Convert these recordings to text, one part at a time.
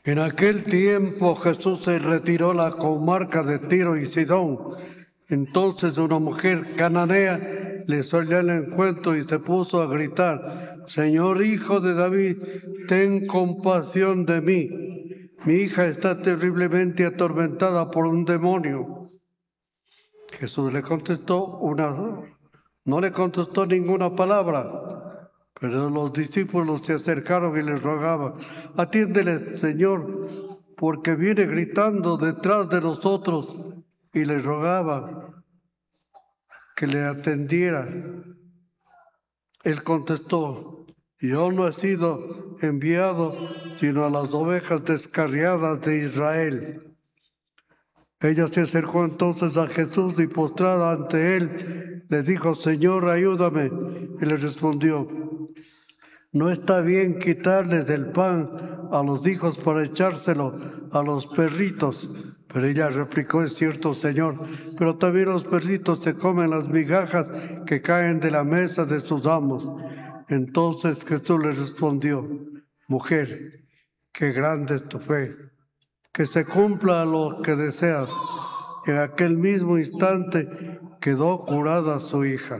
En aquel tiempo Jesús se retiró a la comarca de Tiro y Sidón. Entonces una mujer cananea le salió al encuentro y se puso a gritar: Señor, Hijo de David, ten compasión de mí. Mi hija está terriblemente atormentada por un demonio. Jesús le contestó no le contestó ninguna palabra, pero los discípulos se acercaron y le rogaban: atiéndele, Señor, porque viene gritando detrás de nosotros. Y le rogaban que le atendiera. Él contestó: yo no he sido enviado sino a las ovejas descarriadas de Israel. Ella se acercó entonces a Jesús y postrada ante él, le dijo: Señor, ayúdame. Y le respondió: no está bien quitarles el pan a los hijos para echárselo a los perritos. Pero ella replicó: es cierto, Señor, pero también los perritos se comen las migajas que caen de la mesa de sus amos. Entonces Jesús le respondió: mujer, qué grande es tu fe, que se cumpla lo que deseas. En aquel mismo instante quedó curada su hija.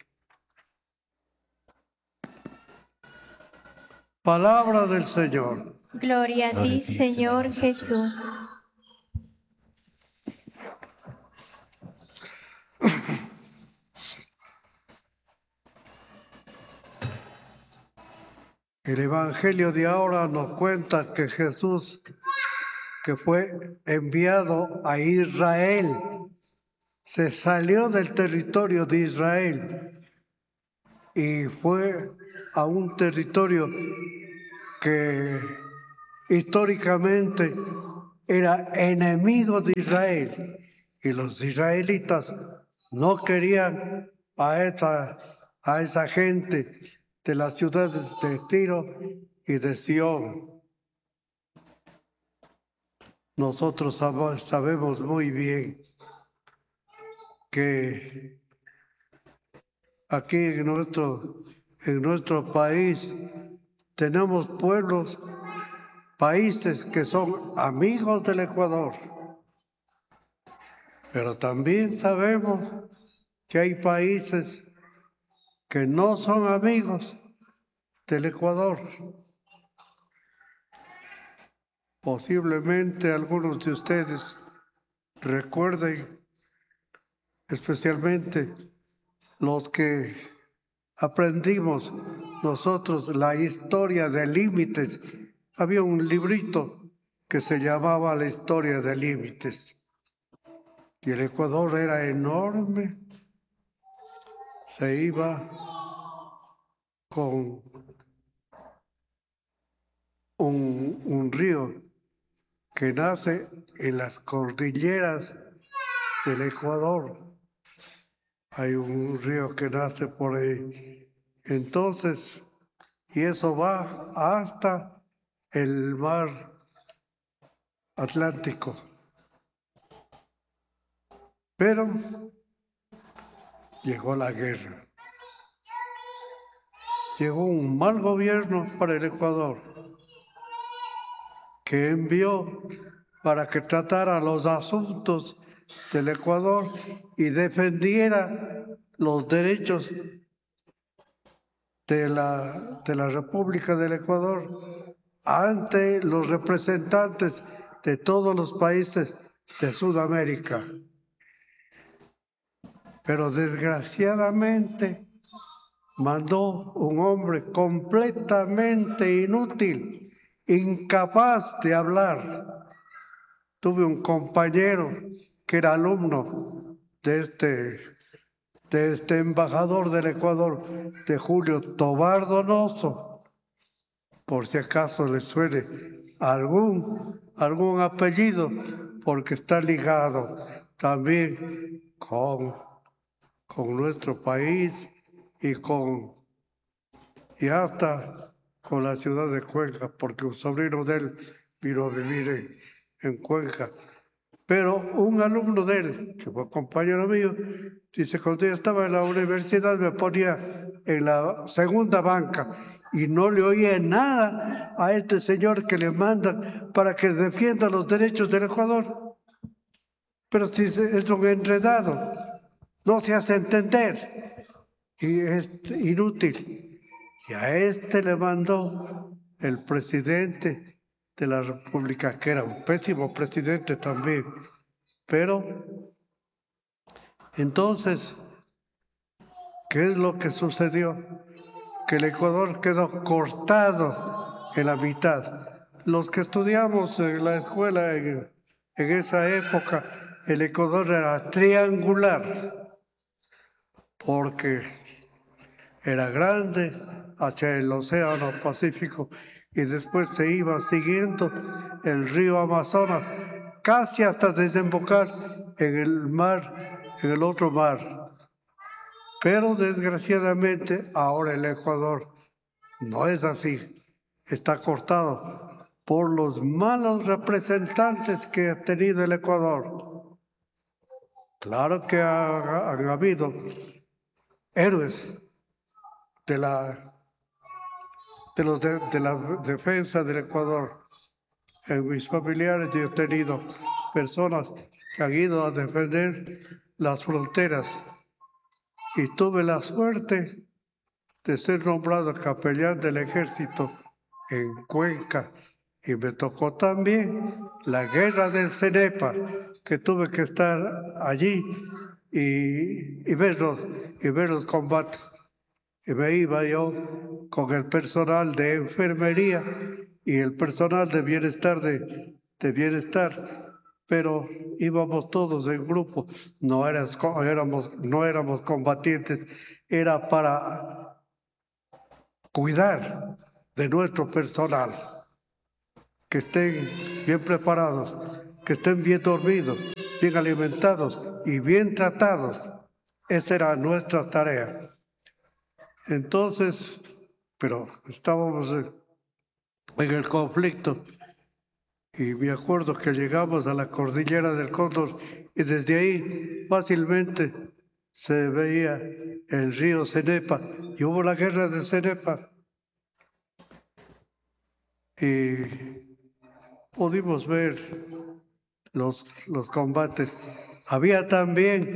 Palabra del Señor. Gloria a ti, Señor Jesús. El Evangelio de ahora nos cuenta que Jesús, que fue enviado a Israel, se salió del territorio de Israel y fue a un territorio que históricamente era enemigo de Israel, y los israelitas no querían a esa gente de las ciudades de Tiro y de Sidón. Nosotros sabemos muy bien que aquí en nuestro país tenemos países que son amigos del Ecuador, pero también sabemos que hay países que no son amigos del Ecuador. Posiblemente algunos de ustedes recuerden, especialmente los que aprendimos nosotros la historia de límites. Había un librito que se llamaba La historia de límites. Y el Ecuador era enorme. Se iba con un río que nace en las cordilleras del Ecuador. Hay un río que nace por ahí. Entonces, y eso va hasta el mar Atlántico. Pero llegó la guerra. Llegó un mal gobierno para el Ecuador, que envió para que tratara los asuntos del Ecuador y defendiera los derechos de la República del Ecuador ante los representantes de todos los países de Sudamérica. Pero desgraciadamente mandó un hombre completamente inútil, incapaz de hablar. Tuve un compañero que era alumno de este embajador del Ecuador, de Julio Tobar Donoso, por si acaso le suene algún apellido, porque está ligado también con nuestro país y hasta con la ciudad de Cuenca, porque un sobrino de él vino a vivir en Cuenca. Pero un alumno de él, que fue compañero mío, dice: cuando yo estaba en la universidad me ponía en la segunda banca y no le oía nada a este señor que le mandan para que defienda los derechos del Ecuador. Pero si es un enredado, no se hace entender y es inútil. Y a este le mandó el presidente de la República, que era un pésimo presidente también. Pero entonces, ¿qué es lo que sucedió? Que el Ecuador quedó cortado en la mitad. Los que estudiamos en la escuela en esa época, el Ecuador era triangular, porque era grande hacia el Océano Pacífico y después se iba siguiendo el río Amazonas, casi hasta desembocar en el mar, en el otro mar. Pero desgraciadamente ahora el Ecuador no es así, está cortado por los malos representantes que ha tenido el Ecuador. Claro que han habido héroes de la defensa del Ecuador. En mis familiares yo he tenido personas que han ido a defender las fronteras y tuve la suerte de ser nombrado capellán del ejército en Cuenca y me tocó también la guerra del Cenepa, que tuve que estar allí y ver los combates. Y me iba yo con el personal de enfermería y el personal de bienestar, pero íbamos todos en grupo, no éramos combatientes, era para cuidar de nuestro personal, que estén bien preparados, que estén bien dormidos, bien alimentados y bien tratados. Esa era nuestra tarea. Entonces, pero estábamos en el conflicto y me acuerdo que llegamos a la cordillera del Cóndor y desde ahí fácilmente se veía el río Cenepa y hubo la guerra de Cenepa y pudimos ver los combates. Había también,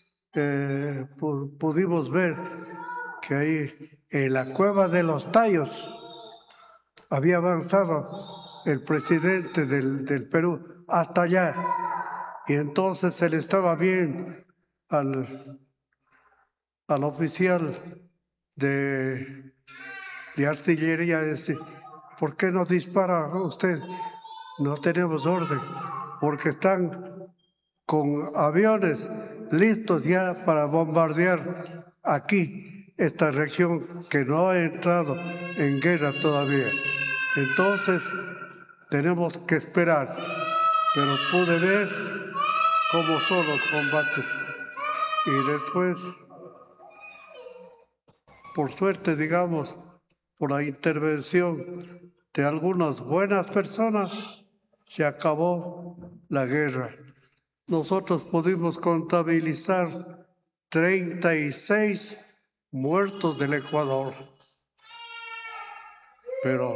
pudimos ver que ahí en la cueva de los Tallos había avanzado el presidente del Perú hasta allá y entonces se le estaba bien al oficial de artillería decir, ¿por qué no dispara usted? No tenemos orden, porque están con aviones listos ya para bombardear aquí esta región que no ha entrado en guerra todavía. Entonces tenemos que esperar, pero pude ver cómo son los combates y después, por suerte, digamos, por la intervención de algunas buenas personas, se acabó la guerra. Nosotros pudimos contabilizar 36 muertos del Ecuador, pero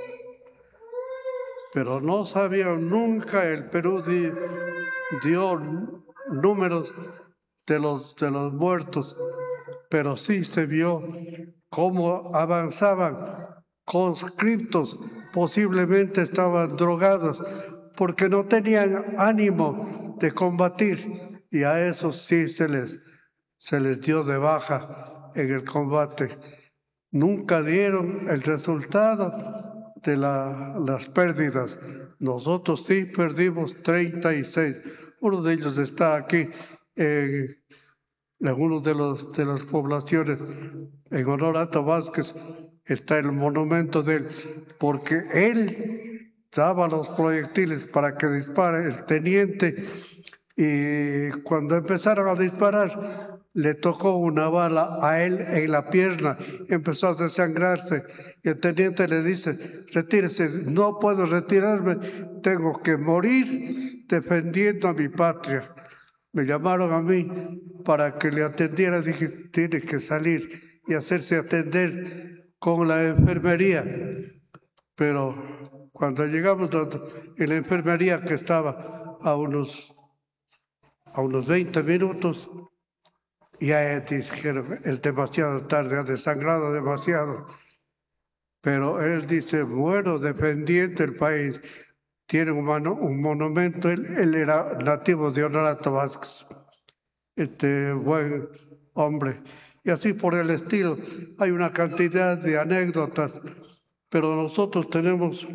no sabían nunca, el Perú dio números de los muertos, pero sí se vio cómo avanzaban conscriptos, posiblemente estaban drogados, porque no tenían ánimo de combatir, y a esos sí se les dio de baja en el combate. Nunca dieron el resultado de las pérdidas. Nosotros sí perdimos 36. Uno de ellos está aquí en algunos de las poblaciones. En honor a Ato Vázquez está el monumento de él, porque él daba los proyectiles para que dispare el teniente, y cuando empezaron a disparar le tocó una bala a él en la pierna, empezó a desangrarse y el teniente le dice, retírese, no puedo retirarme, tengo que morir defendiendo a mi patria. Me llamaron a mí para que le atendiera, dije, tiene que salir y hacerse atender con la enfermería, pero cuando llegamos en la enfermería, que estaba a unos 20 minutos, ya dijeron, es demasiado tarde, ha desangrado demasiado. Pero él dice, bueno, defendiente del país, tiene un monumento, él era nativo de Honorato Vázquez, buen hombre. Y así por el estilo, hay una cantidad de anécdotas, pero nosotros tenemos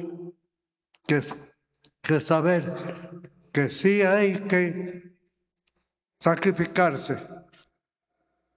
que saber que sí hay que sacrificarse,